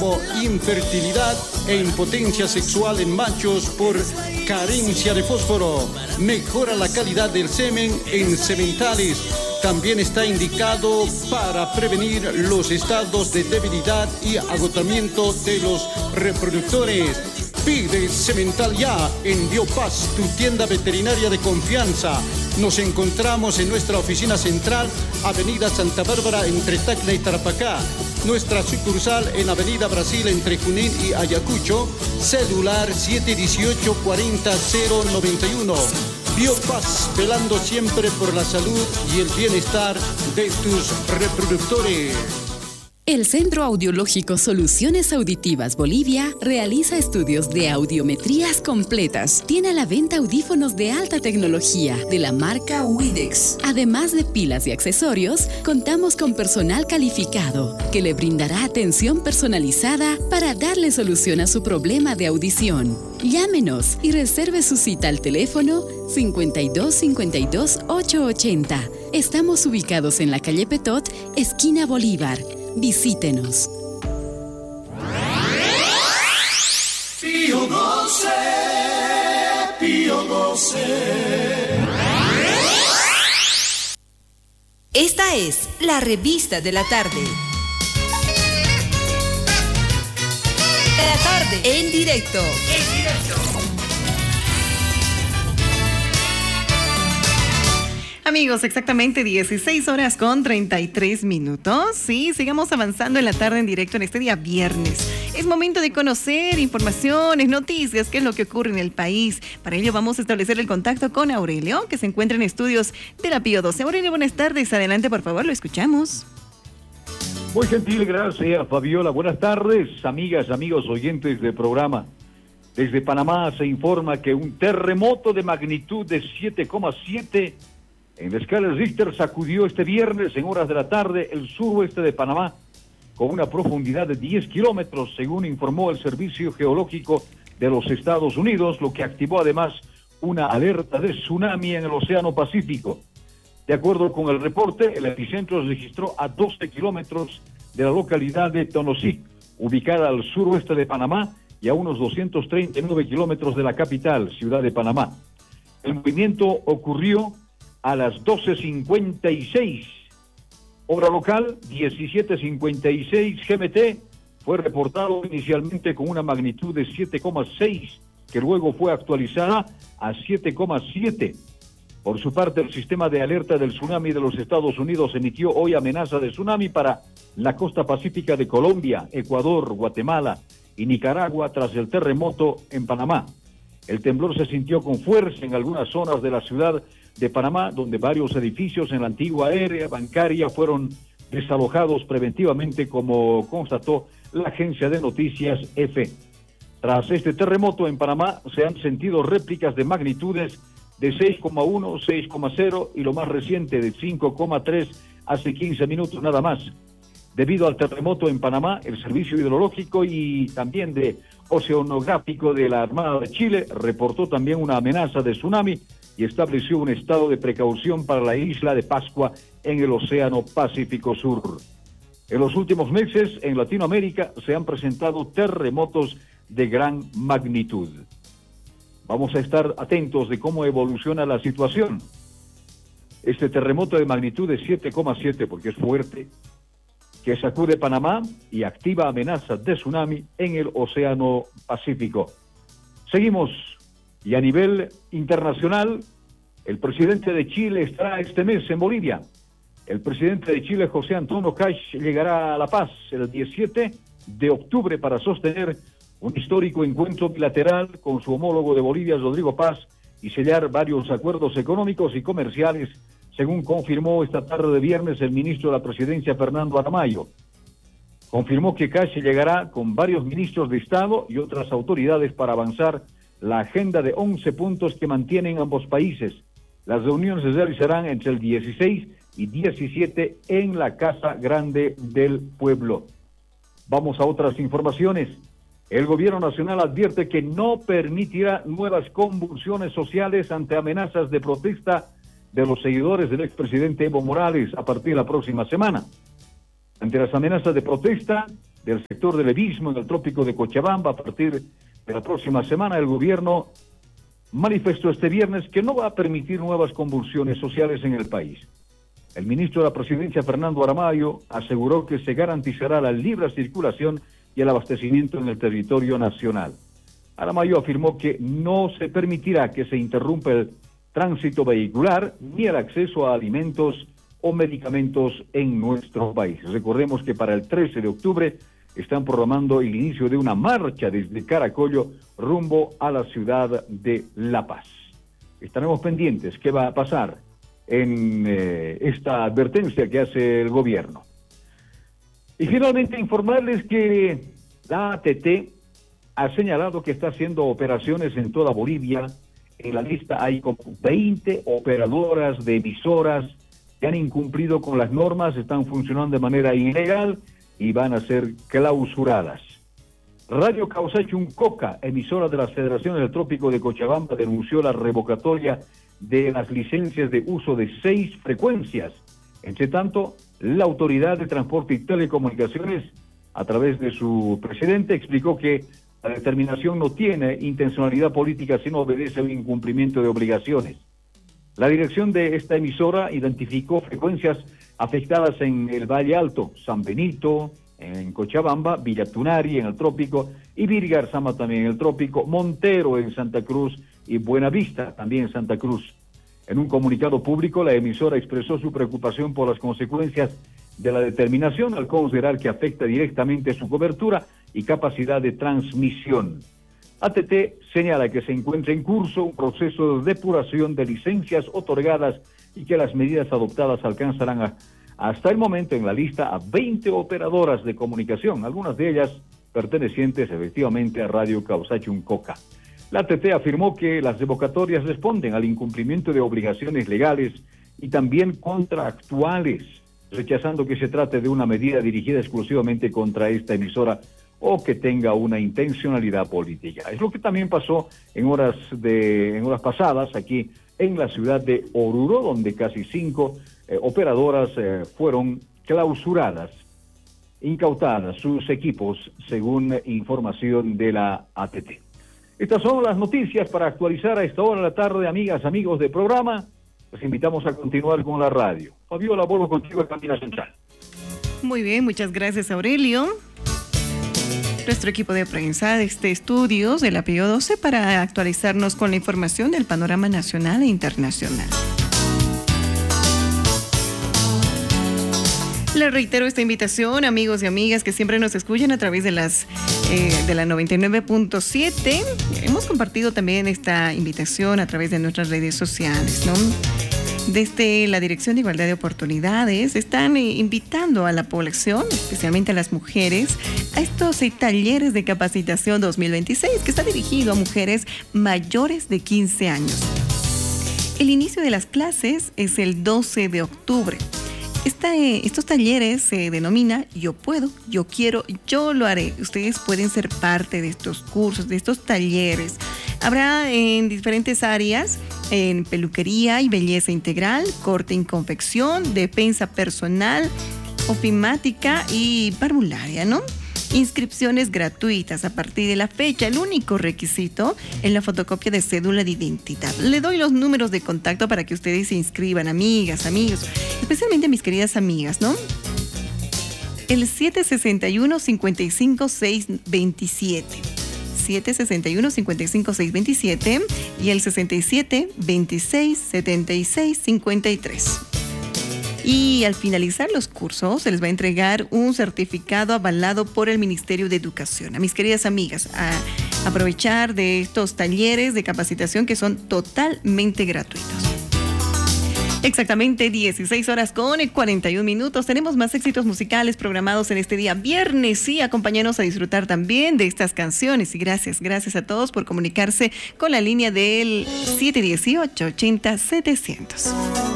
como infertilidad e impotencia sexual en machos por carencia de fósforo. Mejora la calidad del semen en sementales. También está indicado para prevenir los estados de debilidad y agotamiento de los reproductores. Pide Semental ya en Biopaz, tu tienda veterinaria de confianza. Nos encontramos en nuestra oficina central, Avenida Santa Bárbara, entre Tacna y Tarapacá. Nuestra sucursal en Avenida Brasil, entre Junín y Ayacucho. Celular 718-40-091. Biopaz, velando siempre por la salud y el bienestar de tus reproductores. El Centro Audiológico Soluciones Auditivas Bolivia realiza estudios de audiometrías completas. Tiene a la venta audífonos de alta tecnología de la marca Widex. Además de pilas y accesorios, contamos con personal calificado que le brindará atención personalizada para darle solución a su problema de audición. Llámenos y reserve su cita al teléfono 52 52 880. Estamos ubicados en la calle Petot, esquina Bolívar. Visítenos. Pío 12, Pío 12. Esta es la revista de la tarde. De la tarde, en directo. Amigos, exactamente 16 horas con 33 minutos. Sí, sigamos avanzando en la tarde en directo en este día viernes. Es momento de conocer informaciones, noticias, qué es lo que ocurre en el país. Para ello vamos a establecer el contacto con Aurelio, que se encuentra en estudios de la Pío 12. Aurelio, buenas tardes. Adelante, por favor, lo escuchamos. Muy gentil, gracias, Fabiola. Buenas tardes, amigas, amigos oyentes del programa. Desde Panamá se informa que un terremoto de magnitud de 7,7 en la escala Richter sacudió este viernes en horas de la tarde el suroeste de Panamá con una profundidad de 10 kilómetros, según informó el Servicio Geológico de los Estados Unidos, lo que activó además una alerta de tsunami en el Océano Pacífico. De acuerdo con el reporte, el epicentro se registró a 12 kilómetros de la localidad de Tonosí, ubicada al suroeste de Panamá y a unos 239 kilómetros de la capital, Ciudad de Panamá. El movimiento ocurrió a las 12:56, hora local, 17:56 GMT, fue reportado inicialmente con una magnitud de 7,6, que luego fue actualizada a 7,7. Por su parte, el sistema de alerta del tsunami de los Estados Unidos emitió hoy amenaza de tsunami para la costa pacífica de Colombia, Ecuador, Guatemala y Nicaragua tras el terremoto en Panamá. El temblor se sintió con fuerza en algunas zonas de la ciudad de Panamá, donde varios edificios en la antigua área bancaria fueron desalojados preventivamente, como constató la agencia de noticias EFE. Tras este terremoto en Panamá se han sentido réplicas de magnitudes de 6,1, 6,0 y lo más reciente de 5,3 hace 15 minutos nada más. Debido al terremoto en Panamá, el Servicio Hidrológico y también de Oceanográfico de la Armada de Chile reportó también una amenaza de tsunami y estableció un estado de precaución para la isla de Pascua en el Océano Pacífico Sur. En los últimos meses, en Latinoamérica, se han presentado terremotos de gran magnitud. Vamos a estar atentos de cómo evoluciona la situación. Este terremoto de magnitud de 7,7, porque es fuerte, que sacude Panamá y activa amenazas de tsunami en el Océano Pacífico. Seguimos, y a nivel internacional, el presidente de Chile estará este mes en Bolivia. El presidente de Chile, José Antonio Kast, llegará a La Paz el 17 de octubre para sostener un histórico encuentro bilateral con su homólogo de Bolivia, Rodrigo Paz, y sellar varios acuerdos económicos y comerciales, según confirmó esta tarde de viernes el ministro de la Presidencia, Fernando Aramayo. Confirmó que Kast llegará con varios ministros de Estado y otras autoridades para avanzar la agenda de 11 puntos que mantienen ambos países. Las reuniones se realizarán entre el 16 y 17 en la Casa Grande del Pueblo. Vamos a otras informaciones. El gobierno nacional advierte que no permitirá nuevas convulsiones sociales ante amenazas de protesta de los seguidores del expresidente Evo Morales a partir de la próxima semana. Ante las amenazas de protesta, del sector del Ebismo en el trópico de Cochabamba. A partir de la próxima semana, el gobierno manifestó este viernes que no va a permitir nuevas convulsiones sociales en el país. El ministro de la Presidencia, Fernando Aramayo, aseguró que se garantizará la libre circulación y el abastecimiento en el territorio nacional. Aramayo afirmó que no se permitirá que se interrumpa el tránsito vehicular ni el acceso a alimentos o medicamentos en nuestro país. Recordemos que para el 13 de octubre están programando el inicio de una marcha desde Caracollo rumbo a la ciudad de La Paz. Estaremos pendientes qué va a pasar en esta advertencia que hace el gobierno. Y finalmente informarles que la ATT ha señalado que está haciendo operaciones en toda Bolivia. En la lista hay como 20 operadoras de emisoras que han incumplido con las normas, están funcionando de manera ilegal y van a ser clausuradas. Radio Causachuncoca, emisora de las Federaciones del Trópico de Cochabamba, denunció la revocatoria de las licencias de uso de 6 frecuencias. Entre tanto, la Autoridad de Transporte y Telecomunicaciones, a través de su presidente, explicó que la determinación no tiene intencionalidad política, sino obedece a un incumplimiento de obligaciones. La dirección de esta emisora identificó frecuencias afectadas en el Valle Alto, San Benito, en Cochabamba, Villa Tunari en el Trópico y Virgarzama también en el Trópico, Montero en Santa Cruz y Buenavista también en Santa Cruz. En un comunicado público, la emisora expresó su preocupación por las consecuencias de la determinación al considerar que afecta directamente su cobertura y capacidad de transmisión. ATT señala que se encuentra en curso un proceso de depuración de licencias otorgadas y que las medidas adoptadas alcanzarán hasta el momento en la lista a 20 operadoras de comunicación, algunas de ellas pertenecientes efectivamente a Radio Causachuncoca. La ATT afirmó que las revocatorias responden al incumplimiento de obligaciones legales y también contractuales, rechazando que se trate de una medida dirigida exclusivamente contra esta emisora o que tenga una intencionalidad política. Es lo que también pasó en horas pasadas aquí en la ciudad de Oruro, donde casi 5 operadoras fueron clausuradas, incautadas sus equipos, según información de la ATT. Estas son las noticias para actualizar a esta hora de la tarde, amigas, amigos del programa. Les invitamos a continuar con la radio. Fabiola, vuelvo contigo en Cabina Central. Muy bien, muchas gracias, Aurelio. Nuestro equipo de prensa de estudios de la PIO 12 para actualizarnos con la información del panorama nacional e internacional. Les reitero esta invitación, amigos y amigas que siempre nos escuchan a través de la 99.7. Hemos compartido también esta invitación a través de nuestras redes sociales, ¿no? Desde la Dirección de Igualdad de Oportunidades están invitando a la población, especialmente a las mujeres, a estos talleres de capacitación 2026 que está dirigido a mujeres mayores de 15 años. El inicio de las clases es el 12 de octubre. Estos talleres se denomina Yo Puedo, Yo Quiero, Yo Lo Haré. Ustedes pueden ser parte de estos cursos, de estos talleres. Habrá en diferentes áreas, en peluquería y belleza integral, corte y confección, defensa personal, ofimática y parvularia, ¿no? Inscripciones gratuitas a partir de la fecha. El único requisito es la fotocopia de cédula de identidad. Le doy los números de contacto para que ustedes se inscriban, amigas, amigos, especialmente mis queridas amigas, ¿no? El 761-55627. 761-55627 y el 67-26-76-53. Y al finalizar los cursos se les va a entregar un certificado avalado por el Ministerio de Educación. A mis queridas amigas, a aprovechar de estos talleres de capacitación que son totalmente gratuitos. Exactamente 16 horas con 41 minutos. Tenemos más éxitos musicales programados en este día viernes. Y acompáñanos a disfrutar también de estas canciones. Y gracias a todos por comunicarse con la línea del 718-80-700.